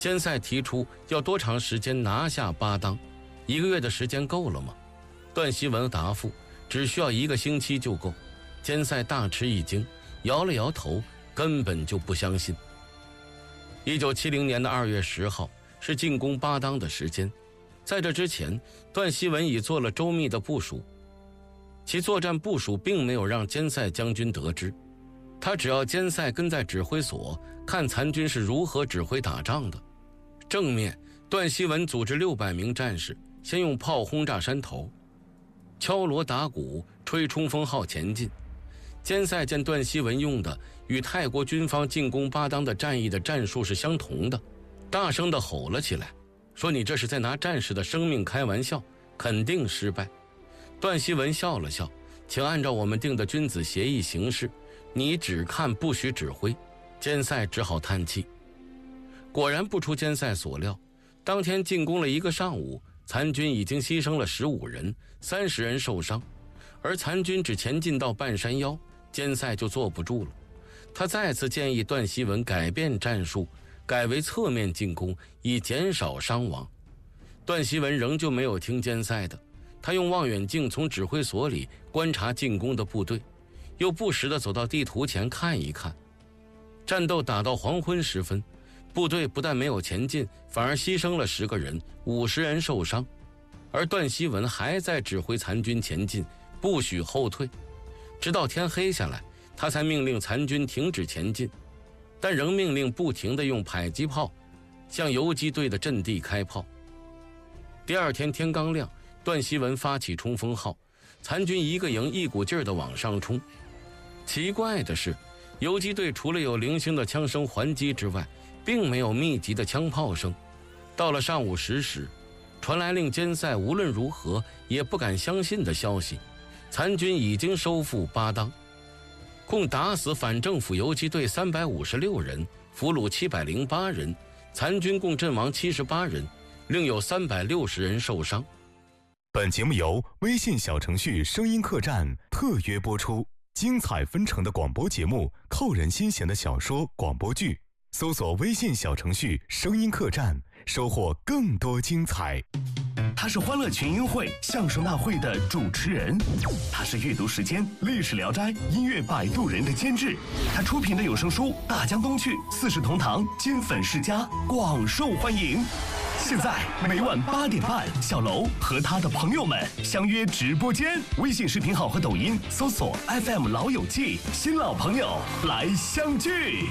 监赛提出要多长时间拿下巴当，1个月的时间够了吗？段希文答复只需要1个星期就够。监赛大吃一惊，摇了摇头，根本就不相信。1970年的2月10号是进攻巴当的时间，在这之前，段希文已做了周密的部署。其作战部署并没有让监赛将军得知，他只要监赛跟在指挥所，看残军是如何指挥打仗的。正面，段希文组织600名战士，先用炮轰炸山头，敲锣打鼓，吹冲锋号前进。监赛见段希文用的与泰国军方进攻巴当的战役的战术是相同的，大声地吼了起来，说你这是在拿战士的生命开玩笑，肯定失败。段希文笑了笑，请按照我们定的君子协议行事，你只看不许指挥。监赛只好叹气。果然不出监赛所料，当天进攻了1个上午，残军已经牺牲了15人，30人受伤，而残军只前进到半山腰，监赛就坐不住了。他再次建议段希文改变战术，改为侧面进攻，以减少伤亡。段希文仍旧没有听监赛的，他用望远镜从指挥所里观察进攻的部队，又不时地走到地图前看一看。战斗打到黄昏时分，部队不但没有前进，反而牺牲了10个人，50人受伤，而段希文还在指挥残军前进，不许后退。直到天黑下来，他才命令残军停止前进，但仍命令不停地用迫击炮向游击队的阵地开炮。第2天天刚亮，段希文发起冲锋号，残军1个营一股劲儿地往上冲。奇怪的是，游击队除了有零星的枪声还击之外，并没有密集的枪炮声。到了上午10时，传来令监赛无论如何也不敢相信的消息，残军已经收复巴当，共打死反政府游击队356人，俘虏708人，残军共阵亡78人，另有360人受伤。 本节目由微信小程序声音客栈特约播出，精彩纷呈的广播节目，扣人心弦的小说广播剧，搜索微信小程序声音客栈，收获更多精彩。 他是欢乐群英会相声大会的主持人，他是阅读时间历史聊斋音乐摆渡人的监制，他出品的有声书《大江东去》四世同堂金粉世家广受欢迎。现在每晚8点半，小楼和他的朋友们相约直播间，微信视频号和抖音搜索 FM 老友记，新老朋友来相聚。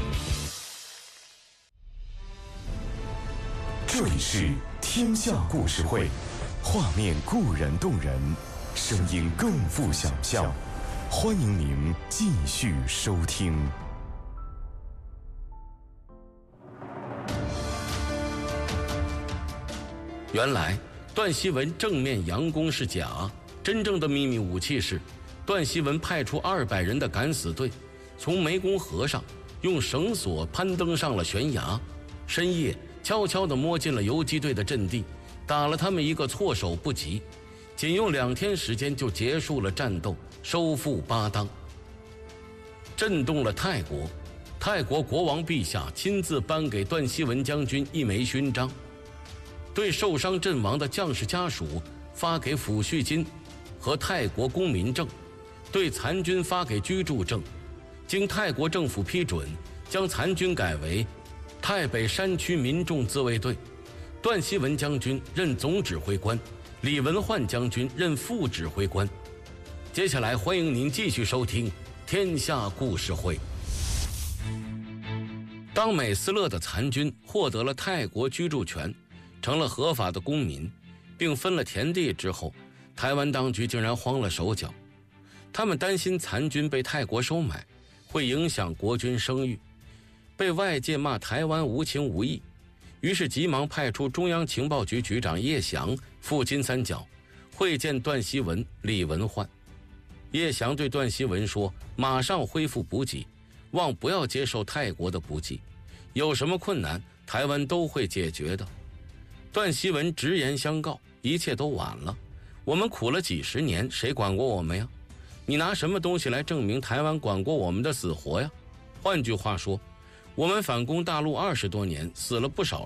这里是天下故事会，画面固然动人，声音更富想象，欢迎您继续收听。 原来段希文正面佯攻是假，真正的秘密武器是段希文派出200人的敢死队，从湄公河上用绳索攀登上了悬崖，深夜悄悄地摸进了游击队的阵地，打了他们一个措手不及，仅用2天时间就结束了战斗，收复巴当，震动了泰国。泰国国王陛下亲自颁给段希文将军1枚勋章，对受伤阵亡的将士家属发给抚恤金和泰国公民证，对残军发给居住证。经泰国政府批准，将残军改为泰北山区民众自卫队，段希文将军任总指挥官，李文焕将军任副指挥官。接下来欢迎您继续收听天下故事会。当美斯乐的残军获得了泰国居住权，成了合法的公民，并分了田地之后，台湾当局竟然慌了手脚。他们担心残军被泰国收买会影响国军声誉，被外界骂台湾无情无义，于是急忙派出中央情报局局长叶翔赴金三角会见段希文、李文焕。叶翔对段希文说，马上恢复补给，望不要接受泰国的补给，有什么困难台湾都会解决的。段希文直言相告，一切都晚了，我们苦了几十年，谁管过我们呀？你拿什么东西来证明台湾管过我们的死活呀？换句话说， 我们反攻大陆20多年，死了不少